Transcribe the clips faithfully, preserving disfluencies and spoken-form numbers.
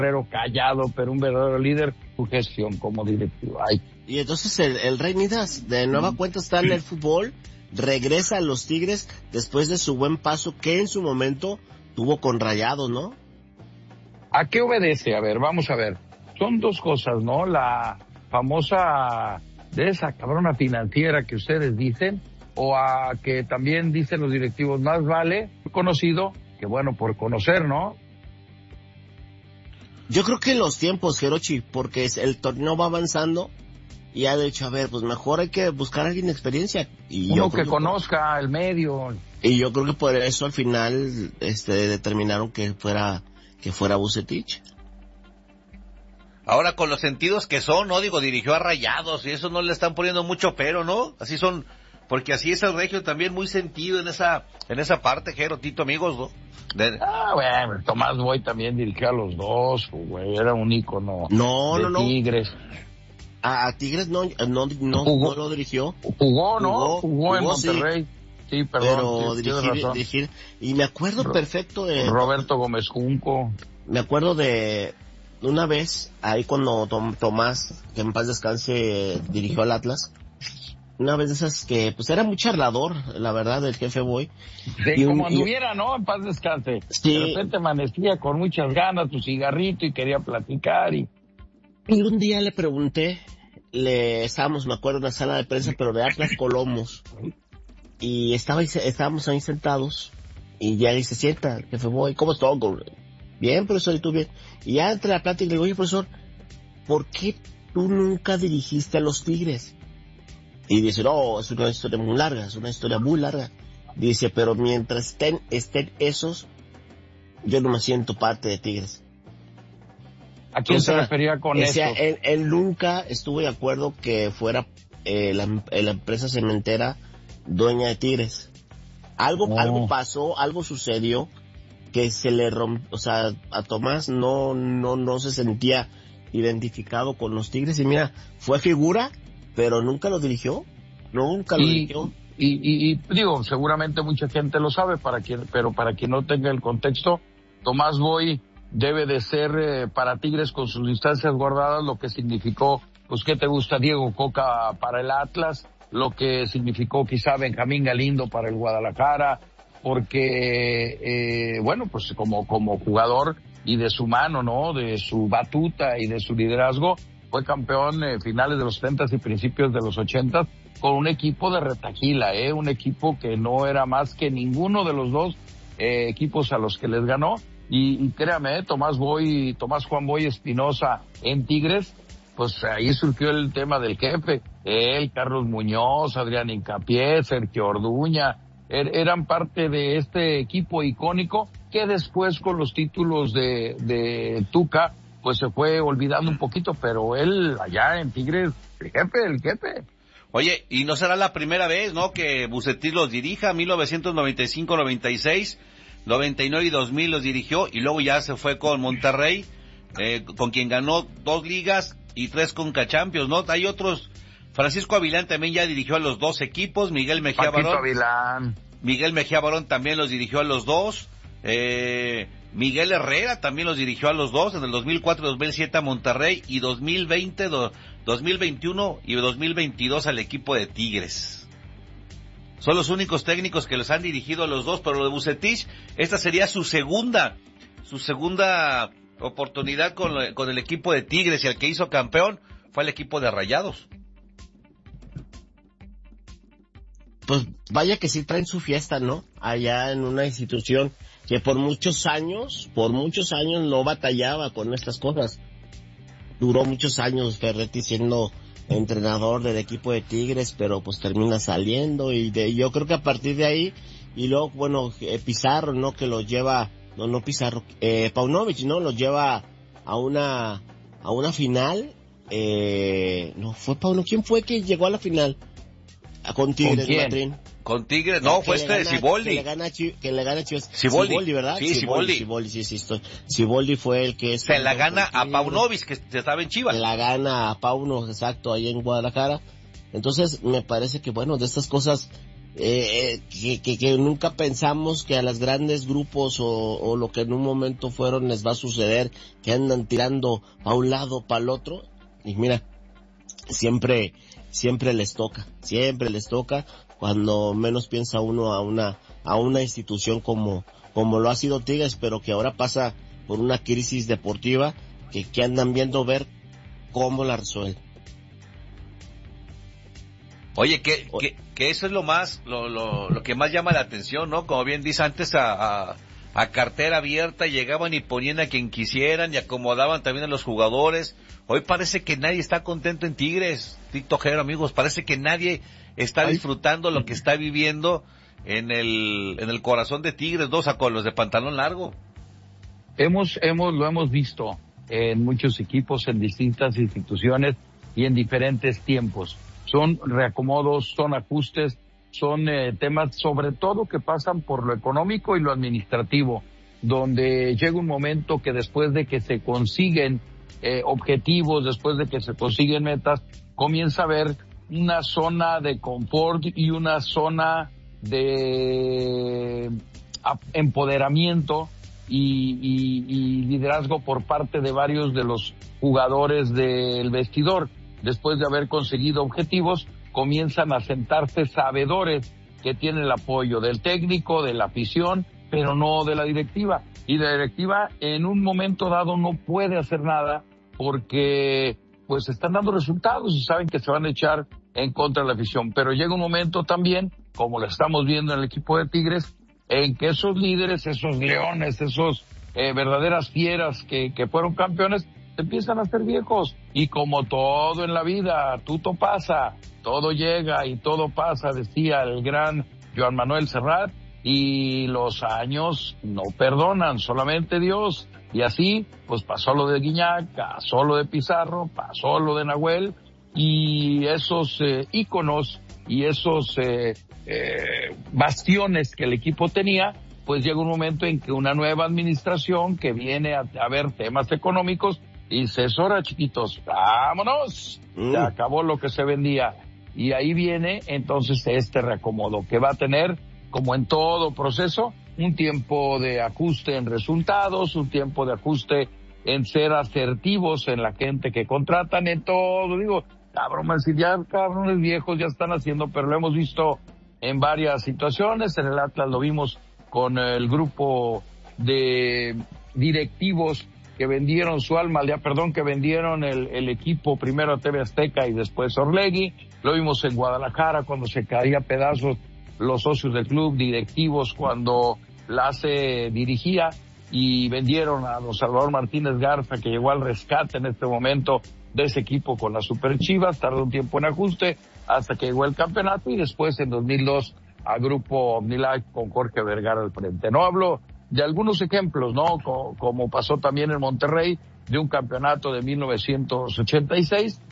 Guerrero callado, pero un verdadero líder, su gestión como directivo. Ay. Y entonces el, el Rey Midas de nueva cuenta está en el fútbol, regresa a los Tigres después de su buen paso que en su momento tuvo con Rayados, ¿no? ¿A qué obedece? A ver, vamos a ver. Son dos cosas, ¿no? La famosa de esa cabrona financiera que ustedes dicen, o a que también dicen los directivos, más vale conocido que bueno por conocer, ¿no? Yo creo que los tiempos, Jerochi, porque el torneo va avanzando y ha dicho, a ver, pues mejor hay que buscar a alguien de experiencia. Y Uno yo que, que conozca por... el medio. Y yo creo que por eso al final este determinaron que fuera que fuera Vucetich. Ahora con los sentidos que son, ¿no? Digo, dirigió a Rayados y eso no le están poniendo mucho pero, ¿no? Así son, porque así es el Regio también muy sentido en esa en esa parte, Jero, Tito, amigos, ¿no? De... Ah, bueno, Tomás Boy también dirigió a los dos, güey, era un ícono no, de no, no. Tigres. A, a Tigres no, no, no, jugó, no lo dirigió. Jugó, ¿no? Jugó, jugó en Monterrey. Sí, sí perdón. Pero sí, dirigir, dirigir, y me acuerdo Ro- perfecto de... Roberto Gómez Junco. Me acuerdo de una vez, ahí cuando Tom, Tomás, que en paz descanse, dirigió al Atlas. Una vez de esas que, pues era muy charlador, la verdad, el jefe Boy. Sí, y como un, anduviera, y... ¿no? En paz descanse. Sí. De repente amanecía con muchas ganas, tu cigarrito y quería platicar y... Y un día le pregunté, le estábamos, me acuerdo, en una sala de prensa, pero de Atlas Colomos. Y estaba, estábamos ahí sentados, y ya dice, sienta, el jefe Boy, ¿cómo estás? Bien, profesor, ¿y tú bien? Y ya entre la plática le digo, oye, profesor, ¿por qué tú nunca dirigiste a los Tigres? Y dice, no, es una historia muy larga, es una historia muy larga. Dice, pero mientras estén, estén esos, yo no me siento parte de Tigres. ¿A quién o sea, se refería con o sea, esto? Él, él nunca estuvo de acuerdo que fuera eh, la, la empresa cementera dueña de Tigres. Algo, oh. algo pasó, algo sucedió que se le rompió, o sea, a Tomás no, no, no se sentía identificado con los Tigres y mira, fue figura, pero nunca lo dirigió, nunca lo y, dirigió. Y, y, y digo, seguramente mucha gente lo sabe, para quien, pero para quien no tenga el contexto, Tomás Boy debe de ser eh, para Tigres con sus distancias guardadas lo que significó, pues ¿qué te gusta Diego Coca para el Atlas? Lo que significó quizá Benjamín Galindo para el Guadalajara, porque, eh, bueno, pues como, como jugador y de su mano, ¿no? De su batuta y de su liderazgo, fue campeón eh, finales de los setentas y principios de los ochentas con un equipo de retaquila, eh, un equipo que no era más que ninguno de los dos eh, equipos a los que les ganó. Y, y créame, eh, Tomás Boy, Tomás Juan Boy Espinosa en Tigres, pues ahí surgió el tema del jefe. Él, Carlos Muñoz, Adrián Hincapié, Sergio Orduña, er, eran parte de este equipo icónico que después con los títulos de, de Tuca, pues se fue olvidando un poquito, pero él allá en Tigres, el jefe, el jefe. Oye, y no será la primera vez, ¿no?, que Vucetich los dirija, mil novecientos noventa y cinco noventa y seis, noventa y nueve y dos mil los dirigió, y luego ya se fue con Monterrey, eh, con quien ganó dos ligas y tres Conca Champions, ¿no? Hay otros, Francisco Avilán también ya dirigió a los dos equipos, Miguel Mejía Paquito Barón. Avilán. Miguel Mejía Barón también los dirigió a los dos, eh, Miguel Herrera también los dirigió a los dos, en el dos mil cuatro y dos mil siete a Monterrey, y dos mil veinte, do, dos mil veintiuno y dos mil veintidós al equipo de Tigres. Son los únicos técnicos que los han dirigido a los dos, pero lo de Vucetich, esta sería su segunda, su segunda oportunidad con, con el equipo de Tigres, y el que hizo campeón fue el equipo de Rayados. Pues vaya que sí traen su fiesta, ¿no? Allá en una institución que por muchos años, por muchos años no batallaba con estas cosas. Duró muchos años Ferretti siendo entrenador del equipo de Tigres, pero pues termina saliendo, y de, yo creo que a partir de ahí, y luego, bueno, eh, Pizarro, ¿no? Que lo lleva, no, no Pizarro, eh, Paunovic, ¿no? Lo lleva a una, a una final, eh, no, fue Pauno, ¿quién fue que llegó a la final? Con Tigres, Matrín. Con Tigres, no, fue este Siboldi. Que le gana, que le gana Chivas. Siboldi. Siboldi, ¿verdad? Sí, Siboldi. Siboldi, sí, sí, estoy. Siboldi fue el que... Se la gana a Paunovic, que estaba en Chivas. La gana a Pauno, exacto, ahí en Guadalajara. Entonces, me parece que, bueno, de estas cosas eh, que, que, que nunca pensamos que a los grandes grupos o, o lo que en un momento fueron les va a suceder, que andan tirando a un lado para el otro, y mira, siempre, siempre les toca, siempre les toca, cuando menos piensa uno a una, a una institución como, como lo ha sido Tigres, pero que ahora pasa por una crisis deportiva, que, que andan viendo ver cómo la resuelven. Oye, que, que, que eso es lo más, lo, lo, lo que más llama la atención, ¿no? Como bien dice antes, a, a, a cartera abierta, llegaban y ponían a quien quisieran y acomodaban también a los jugadores. Hoy parece que nadie está contento en Tigres, Tito Jero, amigos, parece que nadie está disfrutando lo que está viviendo en el, en el corazón de Tigres, dos a con los de pantalón largo. Hemos, hemos, lo hemos visto en muchos equipos, en distintas instituciones y en diferentes tiempos. Son reacomodos, son ajustes, son eh, temas sobre todo que pasan por lo económico y lo administrativo, donde llega un momento que después de que se consiguen eh, objetivos, después de que se consiguen metas, comienza a haber una zona de confort y una zona de empoderamiento y, y, y liderazgo por parte de varios de los jugadores del vestidor. Después de haber conseguido objetivos, comienzan a sentarse sabedores que tienen el apoyo del técnico, de la afición, pero no de la directiva. Y la directiva en un momento dado no puede hacer nada porque pues están dando resultados y saben que se van a echar en contra de la afición. Pero llega un momento también, como lo estamos viendo en el equipo de Tigres, en que esos líderes, esos leones, esos eh, verdaderas fieras que, que fueron campeones, empiezan a ser viejos, y como todo en la vida, todo pasa, todo llega y todo pasa, decía el gran Joan Manuel Serrat, y los años no perdonan, solamente Dios, y así, pues pasó lo de Guiñac, pasó lo de Pizarro, pasó lo de Nahuel, y esos eh, íconos y esos eh, eh, bastiones que el equipo tenía, pues llega un momento en que una nueva administración que viene a, a ver temas económicos, y se es hora, chiquitos, vámonos, mm. se acabó lo que se vendía. Y ahí viene entonces este reacomodo que va a tener, como en todo proceso, un tiempo de ajuste en resultados, un tiempo de ajuste en ser asertivos en la gente que contratan, en todo. Digo, cabrón, decir, ya cabrones viejos ya están haciendo, pero lo hemos visto en varias situaciones. En el Atlas lo vimos con el grupo de directivos que vendieron su alma, ya perdón, que vendieron el, el equipo primero a T V Azteca y después Orlegui. Lo vimos en Guadalajara cuando se caía a pedazos los socios del club, directivos cuando Lace dirigía, y vendieron a don Salvador Martínez Garza, que llegó al rescate en este momento de ese equipo con las Super Chivas. Tardó un tiempo en ajuste hasta que llegó el campeonato, y después en dos mil dos a Grupo OmniLife con Jorge Vergara al frente. No hablo de algunos ejemplos, ¿no? Como, como pasó también en Monterrey, de un campeonato de mil novecientos ochenta y seis,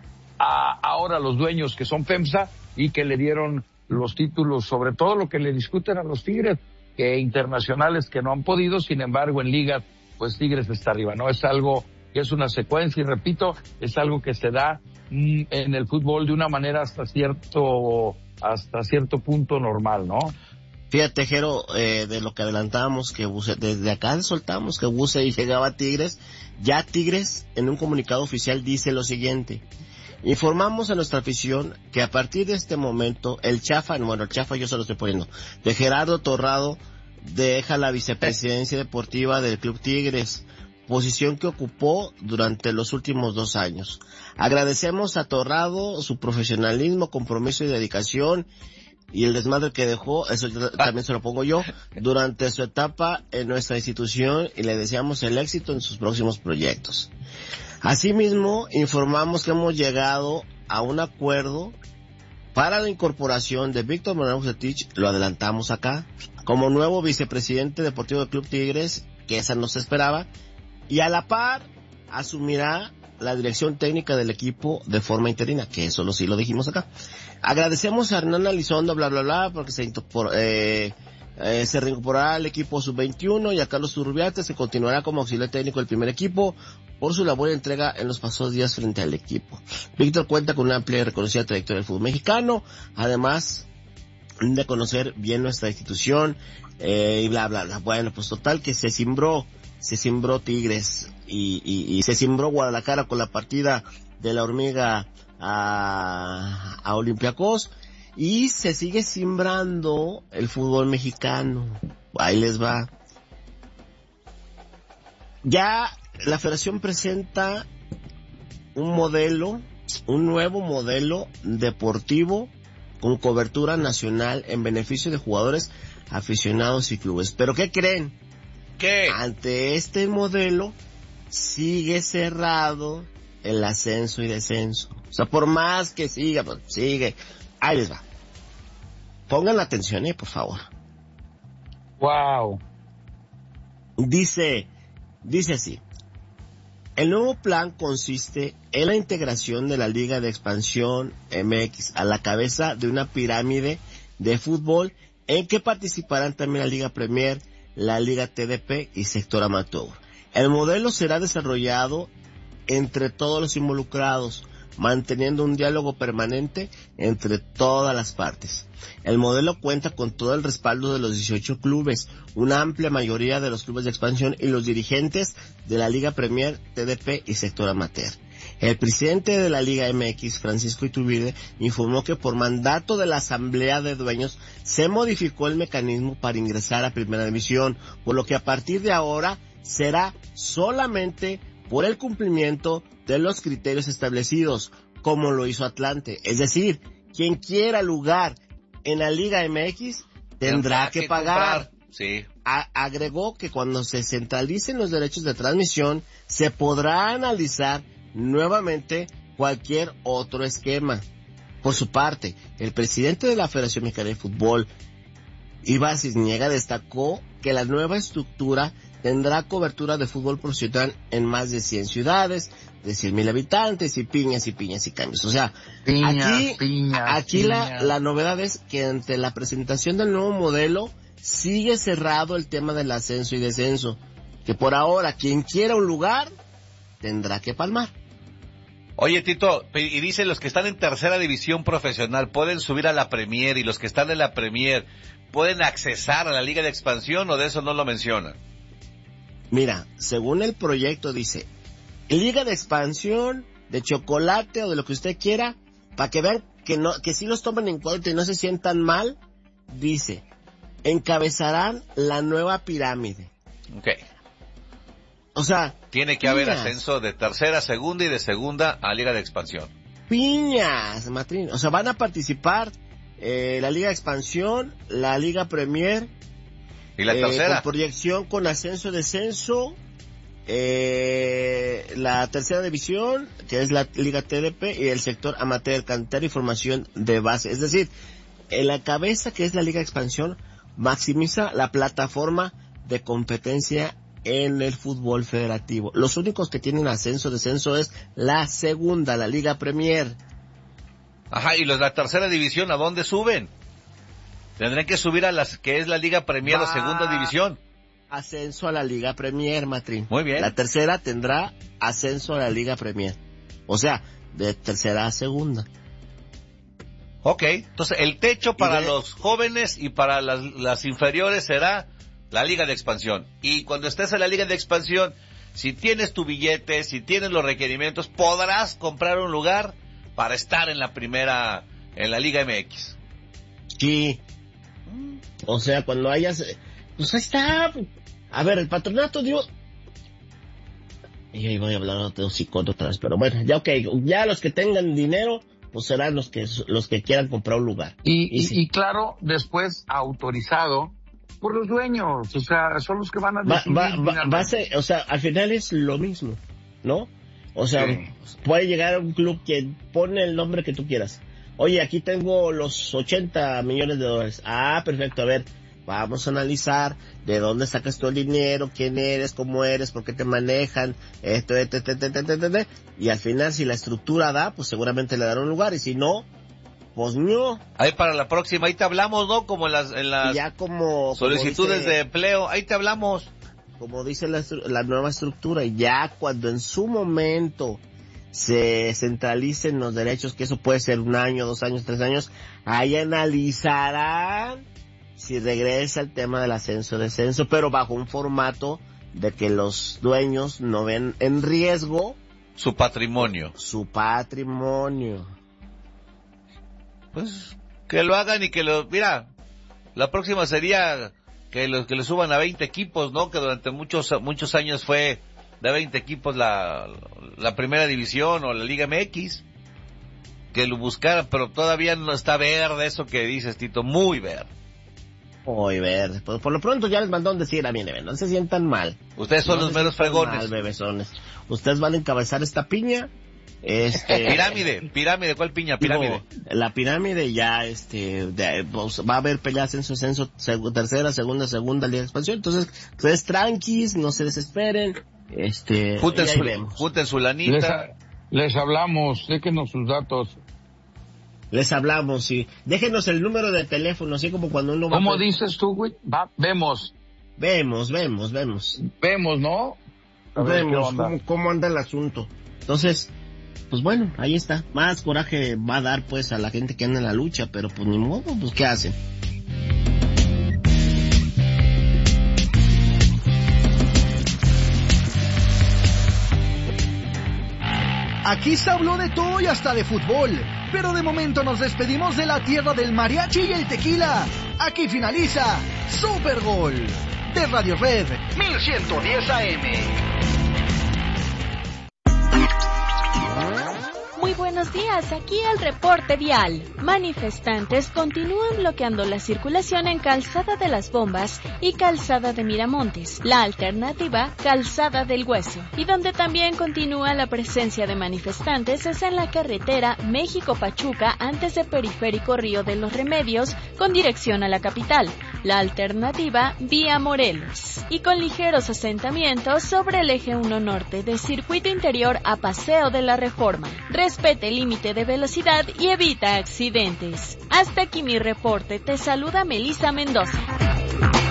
a ahora los dueños que son FEMSA y que le dieron los títulos, sobre todo lo que le discuten a los Tigres, que internacionales que no han podido, sin embargo en ligas, pues Tigres está arriba, ¿no? Es algo que es una secuencia, y repito, es algo que se da mm, en el fútbol de una manera hasta cierto, hasta cierto punto normal, ¿no? Fíjate, Jero, eh, de lo que adelantábamos, que Buse, desde acá soltamos que Buse y llegaba a Tigres, ya Tigres en un comunicado oficial dice lo siguiente: informamos a nuestra afición que a partir de este momento el Chafa, bueno, el Chafa yo se lo estoy poniendo, de Gerardo Torrado deja la vicepresidencia deportiva del Club Tigres, posición que ocupó durante los últimos dos años. Agradecemos a Torrado su profesionalismo, compromiso y dedicación, y el desmadre que dejó, eso también se lo pongo yo, durante su etapa en nuestra institución, y le deseamos el éxito en sus próximos proyectos. Asimismo, informamos que hemos llegado a un acuerdo para la incorporación de Víctor Manuel Bucetich, lo adelantamos acá, como nuevo vicepresidente deportivo del Club Tigres, que esa no se esperaba, y a la par asumirá la dirección técnica del equipo de forma interina, que eso lo, sí lo dijimos acá. Agradecemos a Hernán Elizondo, bla, bla, bla, porque se, por, eh, eh, se reincorporará al equipo sub veintiuno, y a Carlos Turbiate se continuará como auxiliar técnico del primer equipo por su labor y entrega en los pasados días frente al equipo. Víctor cuenta con una amplia y reconocida trayectoria del fútbol mexicano, además de conocer bien nuestra institución, eh, y bla, bla, bla. Bueno, pues total que se cimbró, se cimbró Tigres y, y, y se cimbró Guadalajara con la partida de la Hormiga a, a Olympiacos, y se sigue cimbrando el fútbol mexicano. Ahí les va. Ya la federación presenta un modelo, un nuevo modelo deportivo con cobertura nacional en beneficio de jugadores, aficionados y clubes. ¿Pero qué creen? ¿Qué? Ante este modelo sigue cerrado el ascenso y descenso. O sea, por más que siga, pues sigue. Ahí les va. Pongan atención, eh, por favor. Wow. Dice, dice así. El nuevo plan consiste en la integración de la Liga de Expansión M X a la cabeza de una pirámide de fútbol en que participarán también la Liga Premier, la Liga T D P y sector amateur. El modelo será desarrollado entre todos los involucrados, manteniendo un diálogo permanente entre todas las partes. El modelo cuenta con todo el respaldo de los dieciocho clubes, una amplia mayoría de los clubes de expansión y los dirigentes de la Liga Premier, T D P y sector amateur. El presidente de la Liga M X, Francisco Iturbide, informó que por mandato de la Asamblea de Dueños se modificó el mecanismo para ingresar a Primera División, por lo que a partir de ahora será solamente por el cumplimiento de los criterios establecidos, como lo hizo Atlante. Es decir, quien quiera lugar en la Liga M X tendrá, tendrá que, que pagar. Sí. A- agregó que cuando se centralicen los derechos de transmisión, se podrá analizar nuevamente cualquier otro esquema. Por su parte, el presidente de la Federación Mexicana de Fútbol, Iván Cisniega, destacó que la nueva estructura tendrá cobertura de fútbol profesional en más de cien ciudades, de cien mil habitantes, y piñas y piñas y cambios. O sea, piñas, aquí, piñas, aquí piñas. La, la novedad es que ante la presentación del nuevo modelo sigue cerrado el tema del ascenso y descenso, que por ahora quien quiera un lugar tendrá que palmar. Oye, Tito, y dicen los que están en tercera división profesional pueden subir a la Premier, y los que están en la Premier pueden accesar a la Liga de Expansión, ¿o de eso no lo mencionan? Mira, según el proyecto dice, Liga de Expansión, de chocolate o de lo que usted quiera, para que vean que no, que sí los tomen en cuenta y no se sientan mal, dice, encabezarán la nueva pirámide. Ok. O sea, tiene que haber piñas, ascenso de tercera a segunda y de segunda a Liga de Expansión. Piñas, Matrín. O sea, van a participar eh, la Liga de Expansión, la Liga Premier. ¿Y la eh, tercera? Con proyección con ascenso, descenso. Eh, la tercera división, que es la Liga T D P, y el sector amateur, cantera y formación de base. Es decir, en la cabeza, que es la Liga de Expansión, maximiza la plataforma de competencia en el fútbol federativo. Los únicos que tienen ascenso, descenso es la segunda, la Liga Premier. Ajá, ¿y los de la tercera división a dónde suben? Tendrán que subir a las que es la Liga Premier, la segunda división. Ascenso a la Liga Premier, Matrín. Muy bien. La tercera tendrá ascenso a la Liga Premier. O sea, de tercera a segunda. Ok, entonces el techo para de... los jóvenes y para las, las inferiores será la Liga de Expansión. Y cuando estés en la Liga de Expansión, si tienes tu billete, si tienes los requerimientos, podrás comprar un lugar para estar en la primera, en la Liga M X. Sí. O sea, cuando hayas... Pues ahí está. A ver, el patronato dio... Y ahí voy a hablar de hocicón otra vez, pero bueno, ya ok, ya los que tengan dinero, pues serán los que los que quieran comprar un lugar. Y, y, y, sí. y claro, después autorizado por los dueños, o sea, son los que van a decidir. Va, va, va, va a ser, o sea, al final es lo mismo, ¿no? O sea, sí. Puede llegar a un club que pone el nombre que tú quieras. Oye, aquí tengo los ochenta millones de dólares. Ah, perfecto, a ver, vamos a analizar de dónde sacas tú el dinero, quién eres, cómo eres, por qué te manejan, esto, esto, esto, esto, esto, esto, esto. Y al final, si la estructura da, pues seguramente le darán un lugar, y si no, pues no. Ahí para la próxima, ahí te hablamos, ¿no? Como en las, en las ya como, solicitudes como dice, de empleo, ahí te hablamos. Como dice la, la nueva estructura, ya cuando en su momento se centralicen los derechos, que eso puede ser un año, dos años, tres años, ahí analizarán si regresa el tema del ascenso-descenso, pero bajo un formato de que los dueños no ven en riesgo su patrimonio. Su patrimonio. Pues que lo hagan y que lo... Mira, la próxima sería que los que le suban a veinte equipos, ¿no? Que durante muchos muchos años fue de veinte equipos la, la primera división o la Liga M X. Que lo buscaran, pero todavía no está verde eso que dices, Tito, muy verde. Muy verde. Pues por lo pronto ya les mandó un decir a mí, no se sientan mal. Ustedes son no los meros fregones. Mal, bebesones. Ustedes van a encabezar esta piña. Este, pirámide, pirámide, ¿cuál piña? Pirámide. Digo, la pirámide ya, este, de, pues, va a haber peleas en su ascenso, seg- tercera, segunda, segunda liga de expansión. Entonces, ustedes tranquis, no se desesperen. Este, junten su, vemos. junten su lanita. Les, a, les hablamos, déjenos sus datos. Les hablamos, sí. Déjenos el número de teléfono, así como cuando uno va. ¿Cómo a... dices tú, güey? Va, vemos. Vemos, vemos, vemos. Vemos, ¿no? A ver, vemos cómo, cómo anda el asunto. Entonces, pues bueno, ahí está. Más coraje va a dar pues a la gente que anda en la lucha, pero pues ni modo, pues ¿qué hacen? Aquí se habló de todo y hasta de fútbol, pero de momento nos despedimos de la tierra del mariachi y el tequila. Aquí finaliza Super Gol de Radio Red mil ciento diez A M. Muy buenos días, aquí el reporte vial. Manifestantes continúan bloqueando la circulación en Calzada de las Bombas y Calzada de Miramontes, la alternativa Calzada del Hueso. Y donde también continúa la presencia de manifestantes es en la carretera México-Pachuca antes de Periférico Río de los Remedios con dirección a la capital, la alternativa Vía Morelos. Y con ligeros asentamientos sobre el eje uno Norte de Circuito Interior a Paseo de la Reforma. Respete el límite de velocidad y evita accidentes. Hasta aquí mi reporte. Te saluda Melissa Mendoza.